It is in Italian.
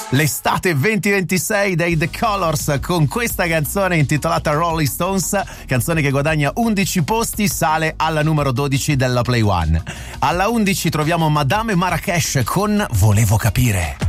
L'estate 2026 dei The Colors con questa canzone intitolata Rolling Stones, canzone che guadagna 11 posti, sale alla numero 12 della Play One. Alla 11 troviamo Madame Marrakesh con Volevo capire.